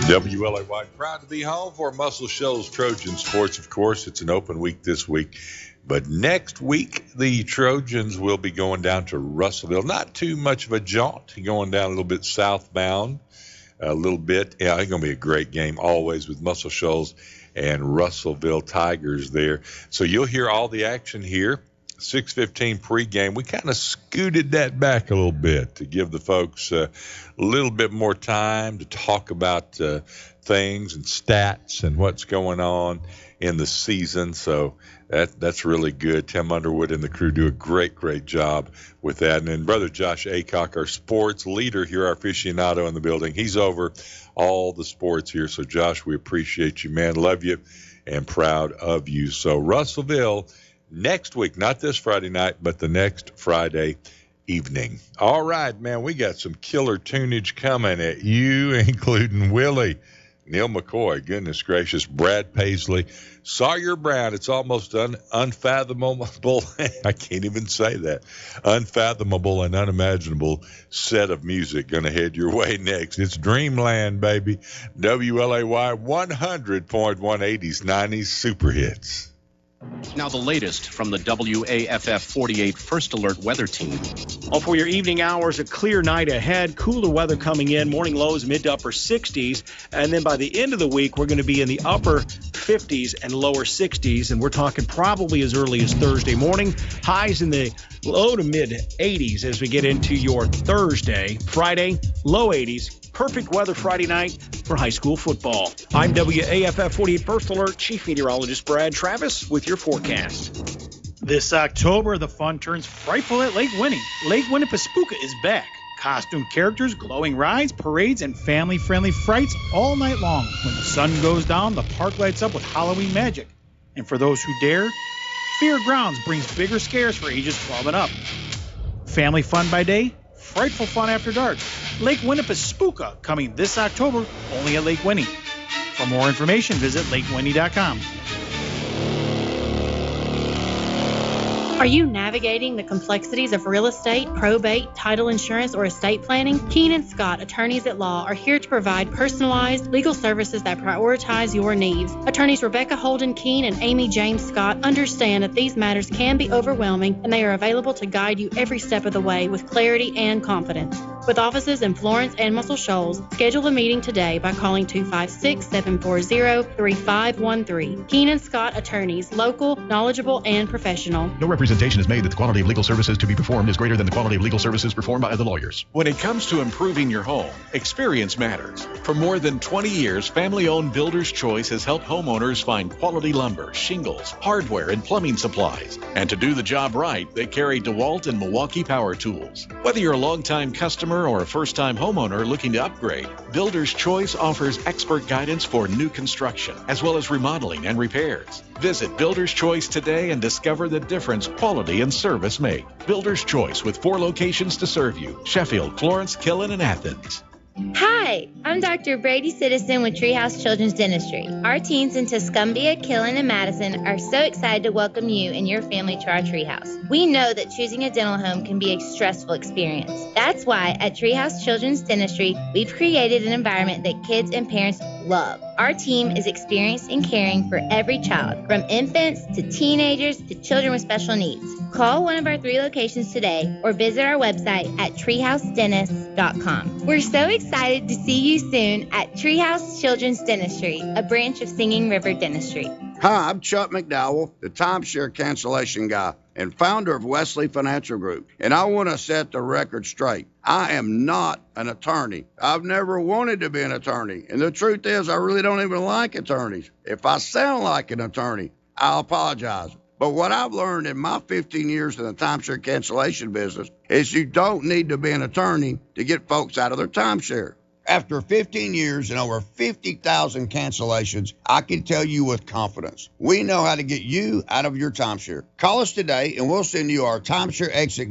WLAY, proud to be home for Muscle Shoals Trojan Sports. Of course, it's an open week this week. But next week, the Trojans will be going down to Russellville. Not too much of a jaunt, going down a little bit southbound, a little bit. Yeah, it's going to be a great game always with Muscle Shoals and Russellville Tigers there. So you'll hear all the action here. 6:15 pregame. We kind of scooted that back a little bit to give the folks a little bit more time to talk about things and stats and what's going on in the season. So that's really good. Tim Underwood and the crew do a great job with that. And then Brother Josh Aycock, our sports leader here, our aficionado in the building, he's over all the sports here. So, Josh, we appreciate you, man. Love you and proud of you. So, Russellville next week, not this Friday night, but the next Friday evening. All right, man, we got some killer tunage coming at you, including Willie, Neil McCoy, goodness gracious, Brad Paisley, Sawyer Brown. It's almost unfathomable. I can't even say that. Unfathomable and unimaginable set of music going to head your way next. It's Dreamland, baby. WLAY 100.1 80s, 90s super hits. Now the latest from the WAFF 48 First Alert Weather Team. Well, for your evening hours, a clear night ahead, cooler weather coming in, morning lows mid to upper 60s, and then by the end of the week, we're going to be in the upper 50s and lower 60s, and we're talking probably as early as Thursday morning, highs in the low to mid 80s as we get into your Thursday. Friday, low 80s. Perfect weather Friday night for high school football. I'm WAFF 48 First Alert Chief Meteorologist Brad Travis with your forecast. This October, the fun turns frightful at Lake Winnie. Lake Winnipesaukee is back. Costume characters, glowing rides, parades, and family-friendly frights all night long. When the sun goes down, the park lights up with Halloween magic. And for those who dare, Fear Grounds brings bigger scares for ages 12 and up. Family fun by day, frightful fun after dark. Lake Winnipesaukee coming this October only at Lake Winnie. For more information, visit lakewinnie.com. Are you navigating the complexities of real estate, probate, title insurance, or estate planning? Keene & Scott, attorneys at law, are here to provide personalized legal services that prioritize your needs. Attorneys Rebecca Holden Keene and Amy James Scott understand that these matters can be overwhelming, and they are available to guide you every step of the way with clarity and confidence. With offices in Florence and Muscle Shoals, schedule a meeting today by calling 256-740-3513. Keene & Scott attorneys, local, knowledgeable, and professional. No representation is made that the quality of legal services to be performed is greater than the quality of legal services performed by other lawyers. When it comes to improving your home, experience matters. For more than 20 years, family-owned Builder's Choice has helped homeowners find quality lumber, shingles, hardware, and plumbing supplies. And to do the job right, they carry DeWalt and Milwaukee power tools. Whether you're a longtime customer or a first-time homeowner looking to upgrade, Builder's Choice offers expert guidance for new construction, as well as remodeling and repairs. Visit Builder's Choice today and discover the difference quality and service make. Builder's Choice with 4 locations to serve you: Sheffield, Florence, Killen, and Athens. Hi, I'm Dr. Brady Citizen with Treehouse Children's Dentistry. Our teens in Tuscumbia, Killen, and Madison are so excited to welcome you and your family to our Treehouse. We know that choosing a dental home can be a stressful experience. That's why at Treehouse Children's Dentistry, we've created an environment that kids and parents love. Our team is experienced in caring for every child, from infants to teenagers to children with special needs. Call one of our 3 locations today or visit our website at treehousedentist.com. We're so excited to see you soon at Treehouse Children's Dentistry, a branch of Singing River Dentistry. Hi, I'm Chuck McDowell, the timeshare cancellation guy and founder of Wesley Financial Group. And I want to set the record straight. I am not an attorney. I've never wanted to be an attorney. And the truth is, I really don't even like attorneys. If I sound like an attorney, I'll apologize. But what I've learned in my 15 years in the timeshare cancellation business is you don't need to be an attorney to get folks out of their timeshare. After 15 years and over 50,000 cancellations, I can tell you with confidence, we know how to get you out of your timeshare. Call us today and we'll send you our timeshare exit